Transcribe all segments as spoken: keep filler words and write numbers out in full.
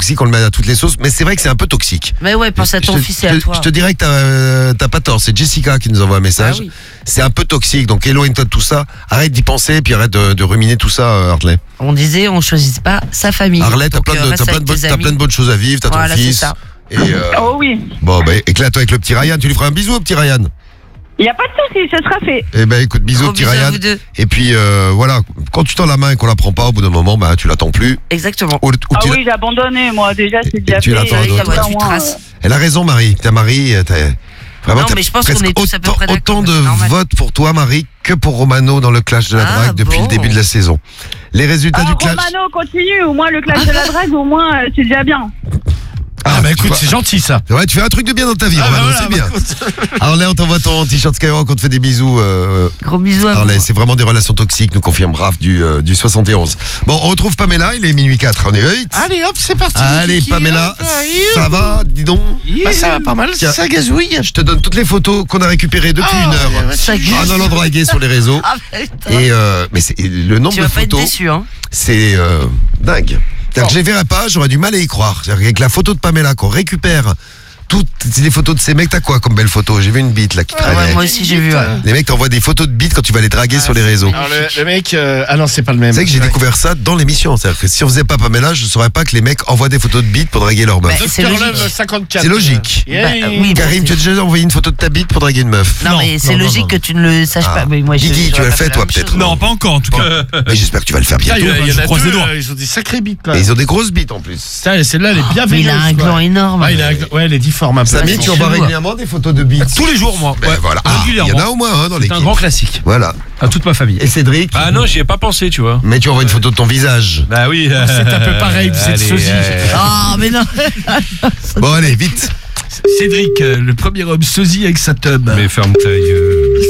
toxique, on le met à toutes les sauces, mais c'est vrai que c'est un peu toxique. Mais ouais, pense à ton je te, fils et à toi. Je te dirais que t'as, euh, t'as pas tort, c'est Jessica qui nous envoie un message. Ah oui. C'est un peu toxique, donc éloigne-toi de tout ça, arrête d'y penser, et puis arrête de, de ruminer tout ça, euh, Hartley. On disait, on choisit pas sa famille. Hartley, t'as Donc, plein, euh, de, reste t'as, plein de avec bonnes, tes t'as amis. plein de bonnes choses à vivre, t'as ton Voilà, fils. c'est ça. Et euh, Oh oui. bon, bah, éclate-toi avec le petit Ryan, tu lui feras un bisou au petit Ryan. Il n'y a pas de souci, ça sera fait. Eh ben écoute, bisous Gros au petit bisous à Ryan. vous deux. Et puis euh, voilà, quand tu tends la main et qu'on la prend pas, au bout d'un moment, bah tu l'attends plus. Exactement. Ou, ou Ah tu- oui, j'ai abandonné, moi, déjà, c'est Et déjà tu fait. l'attends euh, d'autres. comme ça, Tu moi, traces. Elle a raison, Marie. Ta Marie, t'as vraiment Non, t'as mais je pense presque qu'on est tous à peu autant, près d'accord, autant de c'est normal. votes pour toi, Marie, que pour Romano dans le clash de la Ah, drague depuis bon. le début de la saison. Les résultats Ah, du clash. Romano, continue, au moins le clash de la drague, au moins, euh, c'est déjà bien. Ah, bah tu écoute, vois. c'est gentil ça. C'est vrai, tu fais un truc de bien dans ta vie, Ah, Romano, bah c'est voilà, bien. bah, Alors là, on t'envoie ton t-shirt Skyrock, on te fait des bisous. Euh, Gros bisous à Harley, vous. c'est vraiment des relations toxiques, nous confirme Raph du, euh, du soixante et onze. Bon, on retrouve Pamela, il est minuit quatre, on est vite. Allez hop, c'est parti. Allez, Kiki, Pamela, hop, ça va, dis donc. Bah, ça va pas mal, Tiens. ça gazouille. Je te donne toutes les photos qu'on a récupérées depuis Ah, une heure. ouais, Ça tu- gueule. En allant draguer sur les réseaux. Ah, putain. Et euh, mais c'est le nombre Tu de vas pas être photos, déçu, hein. c'est euh, dingue. C'est-à-dire que je les verrais pas, j'aurais du mal à y croire. C'est-à-dire qu'avec la photo de Pamela qu'on récupère, toutes les photos de ces mecs, t'as quoi comme belle photo? J'ai vu une bite là qui Ah ouais, traînait. moi aussi j'ai vu. ouais. Les mecs t'envoient des photos de bites quand tu vas les draguer sur les réseaux. Alors, le, le mec, euh, ah non, c'est pas le même. C'est vrai que j'ai Ouais. découvert ça dans l'émission. C'est-à-dire que si on faisait pas Pamela, je saurais pas que les mecs envoient des photos de bites pour draguer leur meuf. Bah, c'est Docteur logique. Love cinquante-quatre. C'est logique. Yeah. Bah, oui, Karim, bah, tu as déjà envoyé une photo de ta bite pour draguer une meuf? Non, Non, mais c'est non, non, logique non. que tu ne le saches Ah. pas. Mais moi, je- Guigui, j'aurais tu l'as pas fait, la toi, même peut-être? chose. Non, pas encore en tout cas. Mais j'espère que tu vas le faire Putain, bientôt. il y en a- il y en je a croise deux, les doigts. euh, Ils ont des sacrées bites là. Et ils ont des grosses bites en plus. Putain, celle-là, elle est bien Mais il a un véneuse, quoi. gland énorme. Ah, il a un gland- ouais, elle est difforme un peu. Samy, c'est tu envoies chelou. régulièrement des photos de bites? Tous les jours, moi. Ben Ouais, voilà. Ah, il y régulièrement. en a au moins un dans C'est l'équipe. un grand classique. Voilà. À toute ma famille. Et Cédric? Ah non, j'y ai pas pensé, tu vois. Mais tu envoies une photo de ton visage. Bah oui. C'est un peu pareil, c'est de sosie. Ah, mais non. Bon, allez, vite. Cédric, euh, le premier homme sosie avec sa tub. Mais ferme ta gueule.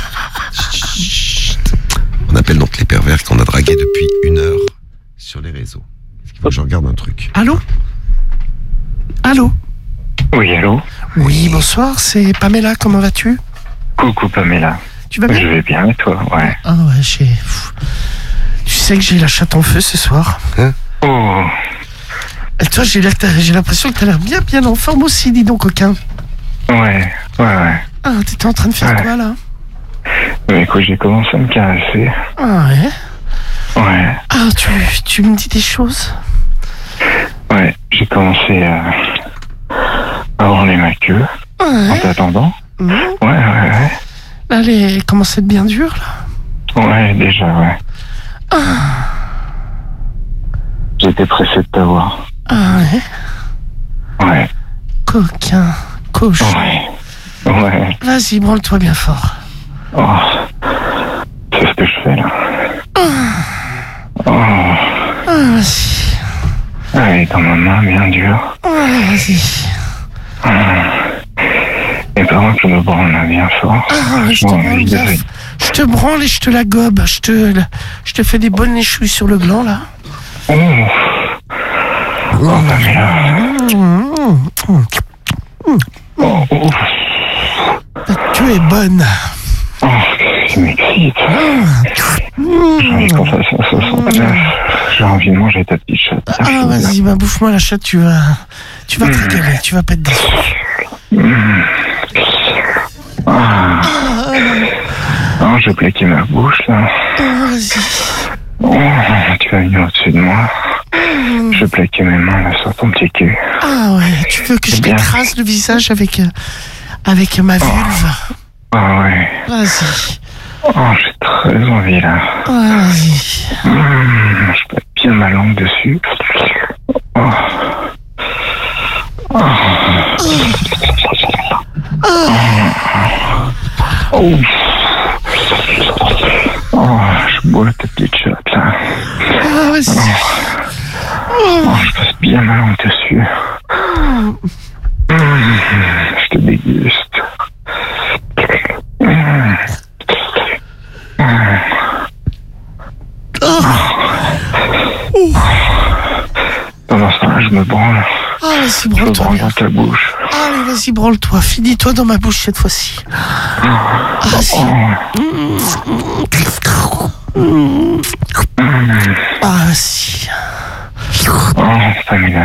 On appelle donc les pervers qu'on a dragués depuis une heure sur les réseaux. Est-ce qu'il faut que je regarde un truc? Allô Allô Oui, allô? Oui, bonsoir, c'est Pamela, comment vas-tu? Coucou Pamela. Tu vas Je bien? vais bien et toi? Ouais. Ah ouais, j'ai... Pff. Tu sais que j'ai la chatte en feu ce soir. Oh, Et toi, j'ai l'air- j'ai l'impression que t'as l'air bien bien en forme aussi, dis donc, coquin. ouais, ouais, ouais. Ah, t'étais en train de faire Ouais. quoi, là? Mais écoute, j'ai commencé à me caresser. Ah ouais? Ouais, Ah, tu, tu me dis des choses? ouais. J'ai commencé à, à orner ma queue en Ouais. t'attendant. Mmh. Ouais, ouais, ouais. Là, elle commence à être bien dure, là. Ouais, déjà, ouais. J'étais pressé de t'avoir. Ah ouais? Ouais, Coquin, cochon. ouais, ouais. Vas-y, branle-toi bien fort. Oh, c'est ce que je fais là. Oh, Ah, vas-y. elle est dans ma main, bien dure. Ouais, vas-y. Et par contre, je me branle là bien fort. Ah, je te J'ai branle envie de- bien. Je te branle et je te la gobe. Je te, je te fais des bonnes échouilles sur le gland, là. Oh, oh Pamela. Mmh, mmh. Oh, oh, Tu es bonne. oh, ça m'excite. J'ai envie qu'on fasse un soixante-neuf. J'ai envie de manger ta petite chatte. Ah, vas-y, bah, bouffe-moi la chatte, tu vas, tu vas te régaler, tu vas pas être déçu. Ah. Oh, je plaquais ma bouche là. Ah, vas-y. Oh, tu vas venir au-dessus de moi. Je plaquais mes mains là sur ton petit cul. Ah ouais, tu veux que je C'est bien. t'écrase le visage avec, euh, avec ma vulve? Ah ouais. Vas-y. Oh, j'ai très envie là. Ah, vas-y. Mmh, je peux bien ma langue dessus. Oh. Oh. Oh. Oh, je bois ta petite chatte là. Ah, vas-y. Oh, je passe bien ma langue dessus. Mmh, je te déguste. Mmh. Mmh. Pendant ce temps-là, je me branle. Ah, vas-y, Je me branle-toi branle bien. dans ta bouche. Allez, vas-y, branle-toi. Finis-toi dans ma bouche cette fois-ci. Ah, vas-y. Oh, Ah, vas-y. oh, Pamela.